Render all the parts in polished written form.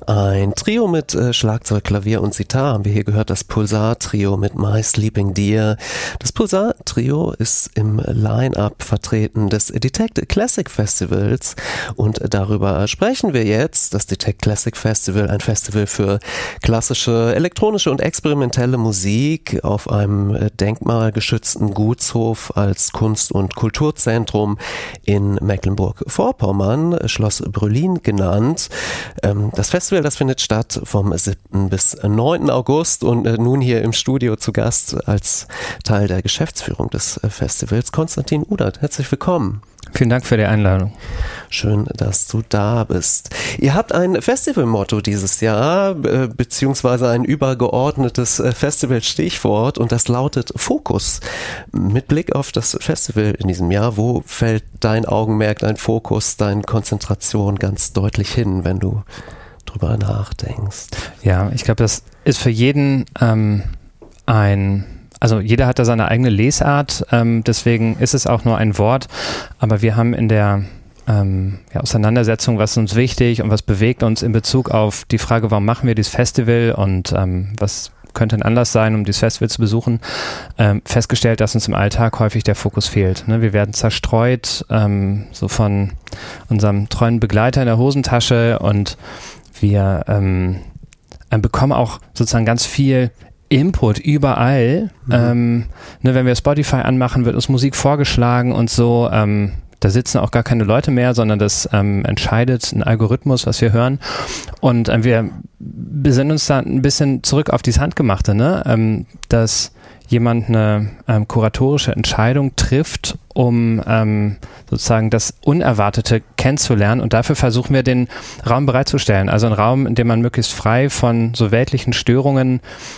Ein Trio mit Schlagzeug, Klavier und Sitar haben wir hier gehört, das Pulsar-Trio mit My Sleeping Deer. Das Pulsar-Trio ist im Line-Up vertreten des Detect Classic Festivals und darüber sprechen wir jetzt. Das Detect Classic Festival, ein Festival für klassische, elektronische und experimentelle Musik auf einem denkmalgeschützten Gutshof als Kunst- und Kulturzentrum in Mecklenburg-Vorpommern, Schloss Brülin genannt. Das Festival, das findet statt vom 7. bis 9. August und nun hier im Studio zu Gast als Teil der Geschäftsführung des Festivals Konstantin Udert. Herzlich willkommen. Vielen Dank für die Einladung. Schön, dass du da bist. Ihr habt ein Festivalmotto dieses Jahr, beziehungsweise ein übergeordnetes Festivalstichwort und das lautet Fokus. Mit Blick auf das Festival in diesem Jahr, wo fällt dein Augenmerk, dein Fokus, deine Konzentration ganz deutlich hin, wenn du drüber nachdenkst? Ja, ich glaube, das ist für jeden also jeder hat da seine eigene Lesart, deswegen ist es auch nur ein Wort, aber wir haben in der Auseinandersetzung, was ist uns wichtig und was bewegt uns in Bezug auf die Frage, warum machen wir dieses Festival und was könnte ein Anlass sein, um dieses Festival zu besuchen, festgestellt, dass uns im Alltag häufig der Fokus fehlt. Ne? Wir werden zerstreut, so von unserem treuen Begleiter in der Hosentasche und wir bekommen auch sozusagen ganz viel Input überall. Wenn wir Spotify anmachen, wird uns Musik vorgeschlagen und so. Da sitzen auch gar keine Leute mehr, sondern das entscheidet ein Algorithmus, was wir hören. Und wir besinnen uns da ein bisschen zurück auf dieses Handgemachte, ne? Dass jemand eine kuratorische Entscheidung trifft, um sozusagen das Unerwartete kennenzulernen, und dafür versuchen wir, den Raum bereitzustellen. Also einen Raum, in dem man möglichst frei von so weltlichen Störungen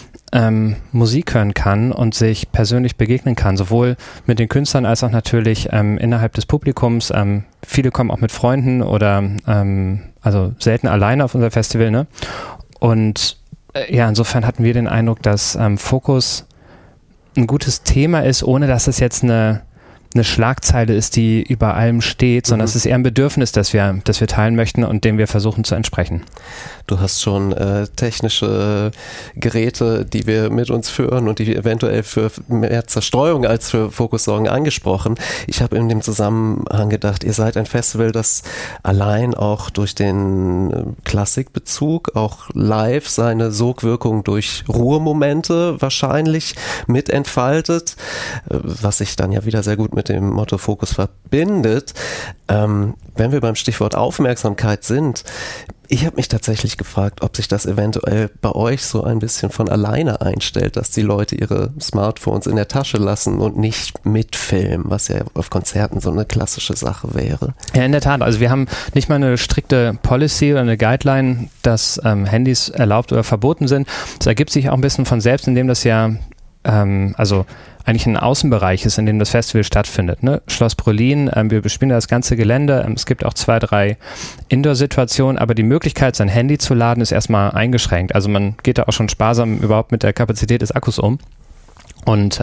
Musik hören kann und sich persönlich begegnen kann, sowohl mit den Künstlern als auch natürlich innerhalb des Publikums. Viele kommen auch mit Freunden oder also selten alleine auf unser Festival, ne? Und insofern hatten wir den Eindruck, dass Fokus ein gutes Thema ist, ohne dass es jetzt eine Schlagzeile ist, die über allem steht, sondern es ist eher ein Bedürfnis, das wir teilen möchten und dem wir versuchen zu entsprechen. Du hast schon technische Geräte, die wir mit uns führen und die eventuell für mehr Zerstreuung als für Fokus sorgen, angesprochen. Ich habe in dem Zusammenhang gedacht, ihr seid ein Festival, das allein auch durch den Klassikbezug auch live seine Sogwirkung durch Ruhemomente wahrscheinlich mit entfaltet, was sich dann ja wieder sehr gut mit dem Motto Fokus verbindet. Wenn wir beim Stichwort Aufmerksamkeit sind, ich habe mich tatsächlich gefragt, ob sich das eventuell bei euch so ein bisschen von alleine einstellt, dass die Leute ihre Smartphones in der Tasche lassen und nicht mitfilmen, was ja auf Konzerten so eine klassische Sache wäre. Ja, in der Tat. Also wir haben nicht mal eine strikte Policy oder eine Guideline, dass Handys erlaubt oder verboten sind. Das ergibt sich auch ein bisschen von selbst, indem das ja eigentlich ein Außenbereich ist, in dem das Festival stattfindet. Ne? Schloss Brülin, wir bespielen das ganze Gelände. Es gibt auch 2, 3 Indoor-Situationen, aber die Möglichkeit, sein Handy zu laden, ist erstmal eingeschränkt. Also man geht da auch schon sparsam überhaupt mit der Kapazität des Akkus um. Und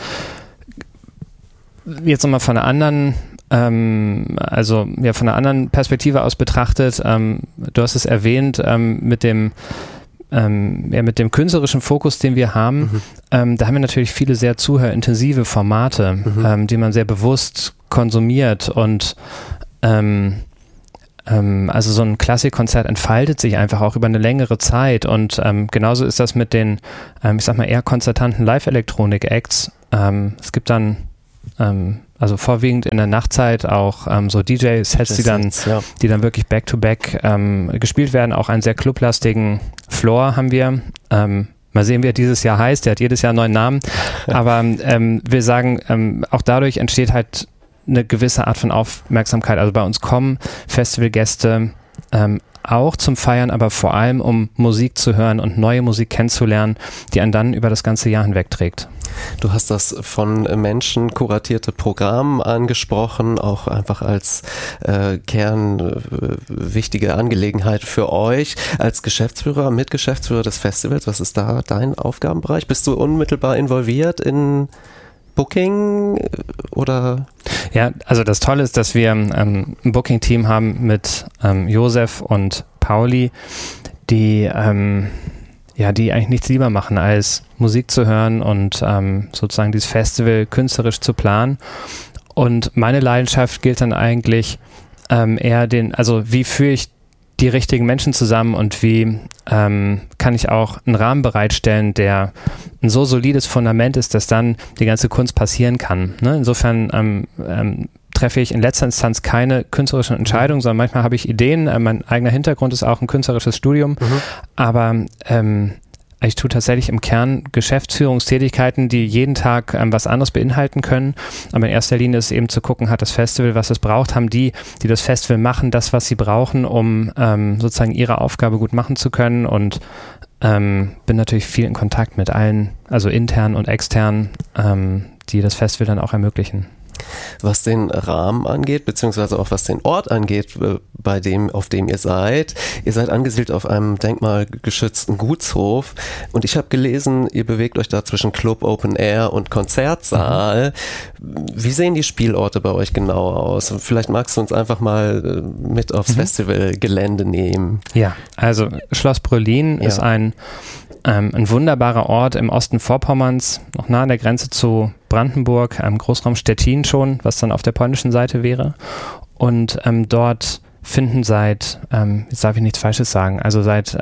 jetzt nochmal von einer anderen von einer anderen Perspektive aus betrachtet, du hast es erwähnt, mit dem künstlerischen Fokus, den wir haben, da haben wir natürlich viele sehr zuhörintensive Formate, die man sehr bewusst konsumiert und also so ein Klassikkonzert entfaltet sich einfach auch über eine längere Zeit und genauso ist das mit den, eher konzertanten Live-Elektronik-Acts. Es gibt dann also vorwiegend in der Nachtzeit auch so DJ-Sets, die dann wirklich back-to-back gespielt werden. Auch einen sehr clublastigen Floor haben wir. Mal sehen, wie er dieses Jahr heißt. Der hat jedes Jahr einen neuen Namen. Aber wir sagen, auch dadurch entsteht halt eine gewisse Art von Aufmerksamkeit. Also bei uns kommen Festivalgäste auch zum Feiern, aber vor allem, um Musik zu hören und neue Musik kennenzulernen, die einen dann über das ganze Jahr hinweg trägt. Du hast das von Menschen kuratierte Programm angesprochen, auch einfach als kernwichtige Angelegenheit für euch. Als Geschäftsführer, Mitgeschäftsführer des Festivals, was ist da dein Aufgabenbereich? Bist du unmittelbar involviert in Booking oder? Ja, also das Tolle ist, dass wir ein Booking-Team haben mit Josef und Pauli, die die eigentlich nichts lieber machen, als Musik zu hören und sozusagen dieses Festival künstlerisch zu planen. Und meine Leidenschaft gilt dann eigentlich eher wie führe ich die richtigen Menschen zusammen und wie kann ich auch einen Rahmen bereitstellen, der ein so solides Fundament ist, dass dann die ganze Kunst passieren kann. Ne? Insofern treffe ich in letzter Instanz keine künstlerischen Entscheidungen, sondern manchmal habe ich Ideen. Mein eigener Hintergrund ist auch ein künstlerisches Studium, aber ich tue tatsächlich im Kern Geschäftsführungstätigkeiten, die jeden Tag was anderes beinhalten können. Aber in erster Linie ist eben zu gucken, hat das Festival, was es braucht, haben die das Festival machen, das, was sie brauchen, um sozusagen ihre Aufgabe gut machen zu können. Und bin natürlich viel in Kontakt mit allen, also intern und extern, die das Festival dann auch ermöglichen. Was den Rahmen angeht, beziehungsweise auch was den Ort angeht, auf dem ihr seid angesiedelt auf einem denkmalgeschützten Gutshof und ich habe gelesen, ihr bewegt euch da zwischen Club, Open Air und Konzertsaal. Wie sehen die Spielorte bei euch genau aus? Vielleicht magst du uns einfach mal mit aufs Festivalgelände nehmen. Ja, also Schloss Bröllin ist ein wunderbarer Ort im Osten Vorpommerns, noch nah an der Grenze zu Brandenburg, Großraum Stettin schon, was dann auf der polnischen Seite wäre. Und dort finden jetzt darf ich nichts Falsches sagen, also seit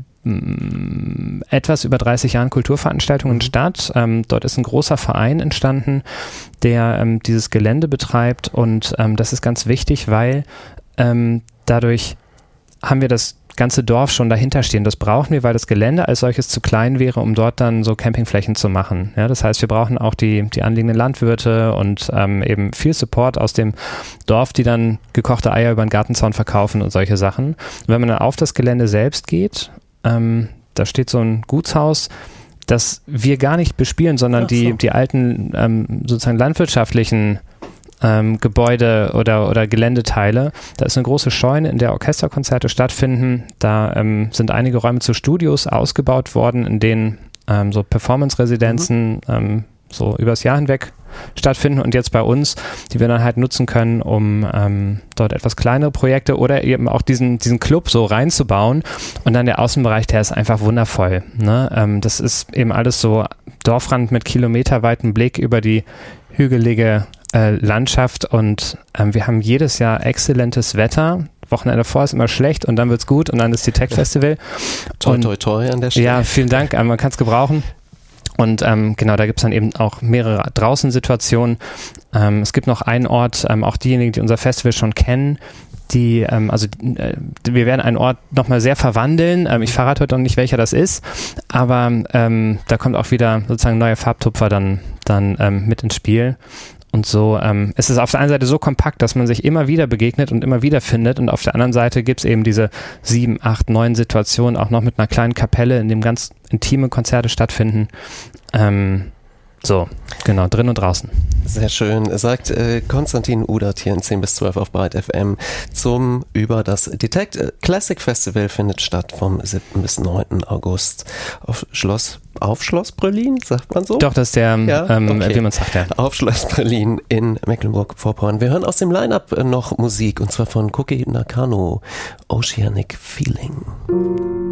etwas über 30 Jahren Kulturveranstaltungen statt. Dort ist ein großer Verein entstanden, der dieses Gelände betreibt und das ist ganz wichtig, weil dadurch haben wir das ganze Dorf schon dahinter stehen. Das brauchen wir, weil das Gelände als solches zu klein wäre, um dort dann so Campingflächen zu machen. Ja, das heißt, wir brauchen auch die anliegenden Landwirte und eben viel Support aus dem Dorf, die dann gekochte Eier über den Gartenzaun verkaufen und solche Sachen. Und wenn man dann auf das Gelände selbst geht, da steht so ein Gutshaus, das wir gar nicht bespielen, sondern die alten sozusagen landwirtschaftlichen Gebäude oder Geländeteile. Da ist eine große Scheune, in der Orchesterkonzerte stattfinden. Da sind einige Räume zu Studios ausgebaut worden, in denen so Performance-Residenzen so übers Jahr hinweg stattfinden und jetzt bei uns, die wir dann halt nutzen können, um dort etwas kleinere Projekte oder eben auch diesen Club so reinzubauen und dann der Außenbereich, der ist einfach wundervoll. Ne? Das ist eben alles so Dorfrand mit kilometerweiten Blick über die hügelige Landschaft und wir haben jedes Jahr exzellentes Wetter. Wochenende davor ist immer schlecht und dann wird's gut und dann ist die Tech Festival. Toi, toi, toi an der Stelle. Ja, vielen Dank, man kann es gebrauchen. Und genau, da gibt es dann eben auch mehrere Draußensituationen. Es gibt noch einen Ort, auch diejenigen, die unser Festival schon kennen, wir werden einen Ort nochmal sehr verwandeln. Ich verrate heute noch nicht, welcher das ist, aber da kommt auch wieder sozusagen ein neuer Farbtupfer dann mit ins Spiel. Und so es ist auf der einen Seite so kompakt, dass man sich immer wieder begegnet und immer wieder findet und auf der anderen Seite gibt es eben diese 7, 8, 9 Situationen, auch noch mit einer kleinen Kapelle, in dem ganz intime Konzerte stattfinden. So, genau, drin und draußen. Sehr schön. Sagt Konstantin Udert hier in 10 bis 12 auf Breit FM über das Detect Classic Festival findet statt vom 7. bis 9. August auf Schloss Bröllin, sagt man so? Doch, das ist der, okay. Wie man sagt, ja. Auf Schloss Bröllin in Mecklenburg-Vorpommern. Wir hören aus dem Line-Up noch Musik und zwar von Cookie Nakano, Oceanic Feeling.